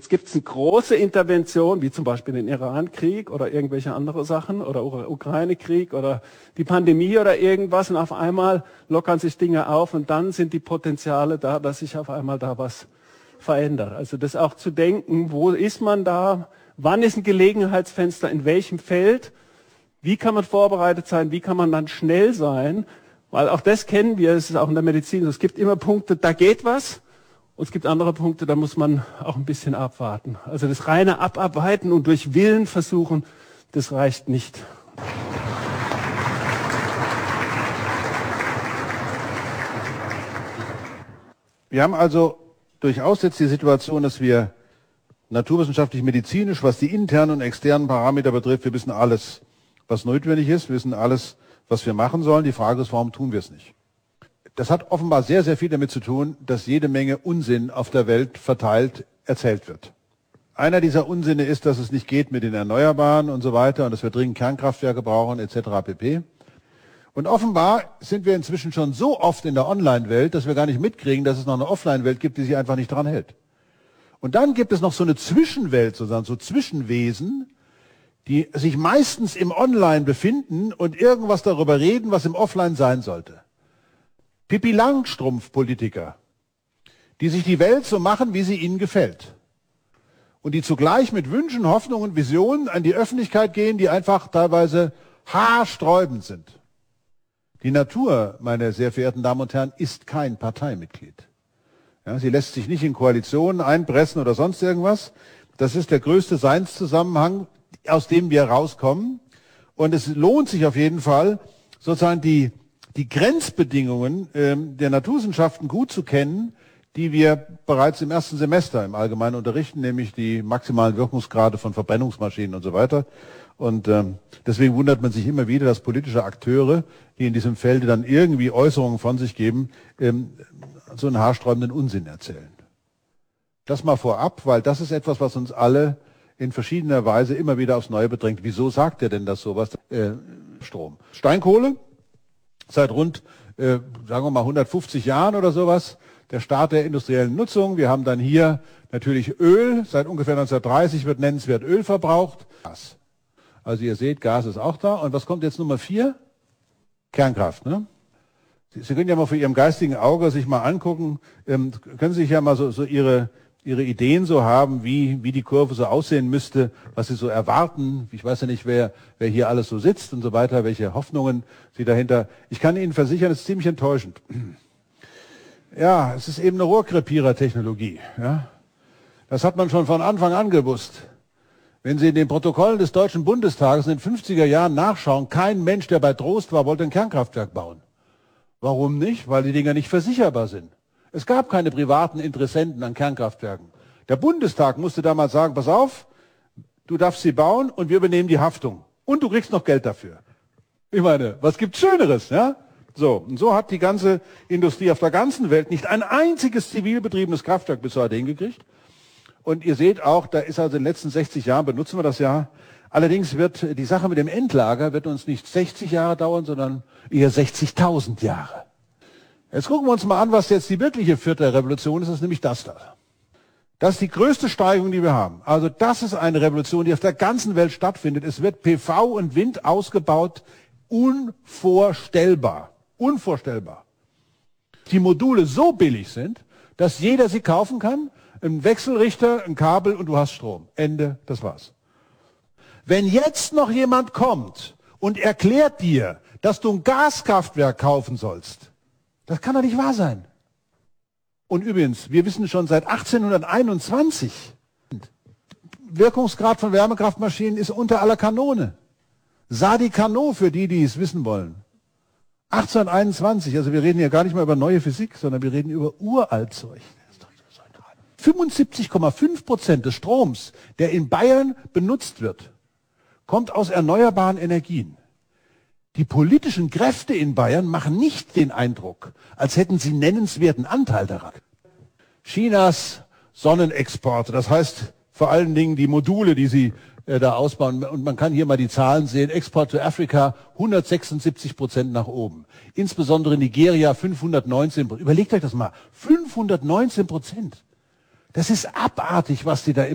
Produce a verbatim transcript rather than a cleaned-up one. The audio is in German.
Jetzt gibt es eine große Intervention, wie zum Beispiel den Iran-Krieg oder irgendwelche andere Sachen oder Ukraine-Krieg oder die Pandemie oder irgendwas und auf einmal lockern sich Dinge auf und dann sind die Potenziale da, dass sich auf einmal da was verändert. Also das auch zu denken, wo ist man da, wann ist ein Gelegenheitsfenster, in welchem Feld, wie kann man vorbereitet sein, wie kann man dann schnell sein, weil auch das kennen wir, es ist auch in der Medizin so, es gibt immer Punkte, da geht was. Und es gibt andere Punkte, da muss man auch ein bisschen abwarten. Also das reine Abarbeiten und durch Willen versuchen, das reicht nicht. Wir haben also durchaus jetzt die Situation, dass wir naturwissenschaftlich, medizinisch, was die internen und externen Parameter betrifft, wir wissen alles, was notwendig ist, wir wissen alles, was wir machen sollen. Die Frage ist, warum tun wir es nicht? Das hat offenbar sehr, sehr viel damit zu tun, dass jede Menge Unsinn auf der Welt verteilt erzählt wird. Einer dieser Unsinne ist, dass es nicht geht mit den Erneuerbaren und so weiter und dass wir dringend Kernkraftwerke brauchen et cetera pp. Und offenbar sind wir inzwischen schon so oft in der Online-Welt, dass wir gar nicht mitkriegen, dass es noch eine Offline-Welt gibt, die sich einfach nicht dran hält. Und dann gibt es noch so eine Zwischenwelt, sozusagen, so Zwischenwesen, die sich meistens im Online befinden und irgendwas darüber reden, was im Offline sein sollte. Pippi Langstrumpf-Politiker, die sich die Welt so machen, wie sie ihnen gefällt. Und die zugleich mit Wünschen, Hoffnungen, Visionen an die Öffentlichkeit gehen, die einfach teilweise haarsträubend sind. Die Natur, meine sehr verehrten Damen und Herren, ist kein Parteimitglied. Ja, sie lässt sich nicht in Koalitionen einpressen oder sonst irgendwas. Das ist der größte Seinszusammenhang, aus dem wir rauskommen. Und es lohnt sich auf jeden Fall, sozusagen die die Grenzbedingungen ähm, der Naturwissenschaften gut zu kennen, die wir bereits im ersten Semester im Allgemeinen unterrichten, nämlich die maximalen Wirkungsgrade von Verbrennungsmaschinen und so weiter. Und ähm, deswegen wundert man sich immer wieder, dass politische Akteure, die in diesem Felde dann irgendwie Äußerungen von sich geben, ähm, so einen haarsträubenden Unsinn erzählen. Das mal vorab, weil das ist etwas, was uns alle in verschiedener Weise immer wieder aufs Neue bedrängt. Wieso sagt er denn das sowas? Äh, Strom. Steinkohle? Seit rund, äh, sagen wir mal, hundertfünfzig Jahren oder sowas, der Start der industriellen Nutzung. Wir haben dann hier natürlich Öl. Seit ungefähr neunzehnhundertdreißig wird nennenswert Öl verbraucht. Gas. Also ihr seht, Gas ist auch da. Und was kommt jetzt Nummer vier? Kernkraft. Ne? Sie, Sie können ja mal vor Ihrem geistigen Auge sich mal angucken, ähm, können Sie sich ja mal so, so Ihre... Ihre Ideen so haben, wie, wie die Kurve so aussehen müsste, was Sie so erwarten. Ich weiß ja nicht, wer, wer hier alles so sitzt und so weiter, welche Hoffnungen Sie dahinter. Ich kann Ihnen versichern, es ist ziemlich enttäuschend. Ja, es ist eben eine Rohrkrepierer-Technologie. Ja? Das hat man schon von Anfang an gewusst. Wenn Sie in den Protokollen des Deutschen Bundestages in den fünfziger Jahren nachschauen, kein Mensch, der bei Trost war, wollte ein Kernkraftwerk bauen. Warum nicht? Weil die Dinger nicht versicherbar sind. Es gab keine privaten Interessenten an Kernkraftwerken. Der Bundestag musste damals sagen, pass auf, du darfst sie bauen und wir übernehmen die Haftung. Und du kriegst noch Geld dafür. Ich meine, was gibt's Schöneres, ja? So, und so hat die ganze Industrie auf der ganzen Welt nicht ein einziges zivil betriebenes Kraftwerk bis heute hingekriegt. Und ihr seht auch, da ist also in den letzten sechzig Jahren, benutzen wir das ja. Allerdings wird die Sache mit dem Endlager wird uns nicht sechzig Jahre dauern, sondern eher sechzigtausend Jahre. Jetzt gucken wir uns mal an, was jetzt die wirkliche vierte Revolution ist, das ist nämlich das da. Das ist die größte Steigerung, die wir haben. Also das ist eine Revolution, die auf der ganzen Welt stattfindet. Es wird P V und Wind ausgebaut, unvorstellbar. Unvorstellbar. Die Module so billig sind, dass jeder sie kaufen kann, ein Wechselrichter, ein Kabel und du hast Strom. Ende, das war's. Wenn jetzt noch jemand kommt und erklärt dir, dass du ein Gaskraftwerk kaufen sollst, das kann doch nicht wahr sein. Und übrigens, wir wissen schon seit achtzehnhunderteinundzwanzig, Wirkungsgrad von Wärmekraftmaschinen ist unter aller Kanone. Sadi Carnot für die, die es wissen wollen. achtzehnhunderteinundzwanzig, also wir reden hier gar nicht mal über neue Physik, sondern wir reden über Uraltzeug. fünfundsiebzig Komma fünf Prozent des Stroms, der in Bayern benutzt wird, kommt aus erneuerbaren Energien. Die politischen Kräfte in Bayern machen nicht den Eindruck, als hätten sie nennenswerten Anteil daran. Chinas Sonnenexporte, das heißt vor allen Dingen die Module, die sie äh, da ausbauen. Und man kann hier mal die Zahlen sehen. Export to Africa hundertsechsundsiebzig Prozent nach oben. Insbesondere Nigeria fünfhundertneunzehn Prozent. Überlegt euch das mal. fünfhundertneunzehn Prozent. Das ist abartig, was die da